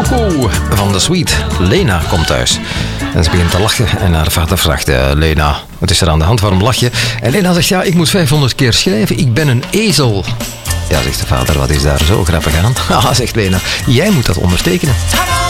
Coco van de Sweet. Lena komt thuis. En ze begint te lachen en haar vader vraagt... Lena, wat is er aan de hand? Waarom lach je? En Lena zegt, ja, ik moet 500 keer schrijven. Ik ben een ezel. Ja, zegt de vader, wat is daar zo grappig aan? Ah, zegt Lena, jij moet dat ondertekenen.